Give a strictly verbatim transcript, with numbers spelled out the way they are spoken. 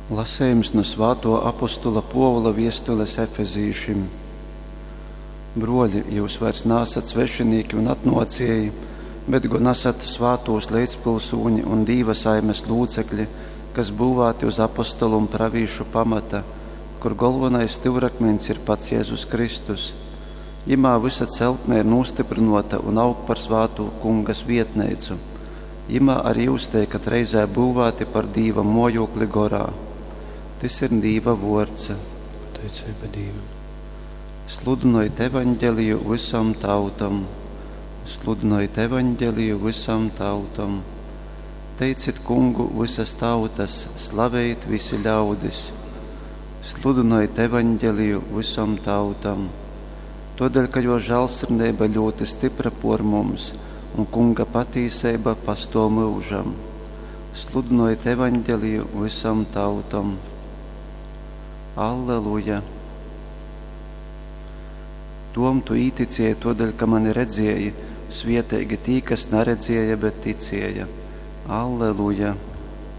Lasējums no svāto apostola Povla viestules Efezīšim. Broļi, jūs vairs nesat svešinieki un atnocēji, bet gan esat svātos līdzpilsūņi un dīva saimes lūdzekļi, kas būvēti uz apostolu un pravīšu pamata, kur galvenais stūrakmeņs ir pats Jēzus Kristus. Imā visa celtne ir nostiprinota un aug par svātu kungas vietneicu. Imā arī jūs teikat reizē būvēti par dīva mojokli gorā. Tas ir dīva vords. Teicība Dievam. Sludinojot evaņģeliju visam tautam. Sludinojot evaņģeliju visam tautam. Teicit kungu visas tautas, slavējit visi ļaudis. Sludinojot evaņģeliju visam tautam. Todēļ, ka jo žēlsirdība ļoti stipra por mums, un kunga patīsība pastāv mūžam. Sludinojot evaņģeliju visam tautam. Alleluja! Tom tu īticēji todēļ, ka mani redzēji, svietīgi tī, kas neredzēja, bet ticēja. Alleluja!